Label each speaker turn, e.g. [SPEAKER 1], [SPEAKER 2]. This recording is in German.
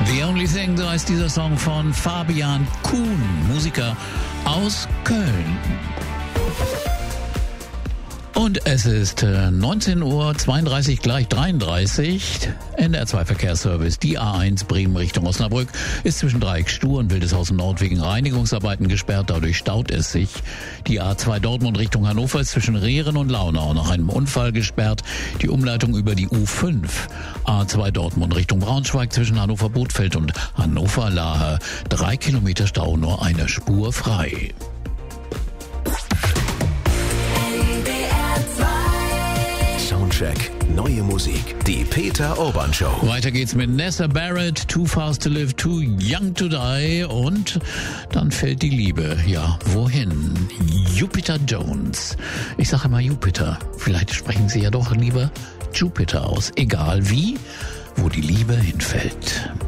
[SPEAKER 1] The Only Thing, so heißt dieser Song von Fabian Kuhn, Musiker aus Köln. Und es ist 19:32 Uhr, gleich 33. NDR2 Verkehrsservice. Die A1 Bremen Richtung Osnabrück ist zwischen Dreieck Stur und Wildeshausen Nord wegen Reinigungsarbeiten gesperrt. Dadurch staut es sich. Die A2 Dortmund Richtung Hannover ist zwischen Rehren und Launau nach einem Unfall gesperrt. Die Umleitung über die U5. A2 Dortmund Richtung Braunschweig zwischen Hannover Bothfeld und Hannover Lahe. 3 Kilometer Stau, nur eine Spur frei.
[SPEAKER 2] Soundcheck. Neue Musik. Die Peter Urban Show.
[SPEAKER 1] Weiter geht's mit Nessa Barrett, Too Fast to Live, Too Young to Die. Und dann fällt die Liebe. Ja, wohin? Jupiter Jones. Ich sage immer Jupiter. Vielleicht sprechen Sie ja doch lieber Jupiter aus. Egal wie, wo die Liebe hinfällt.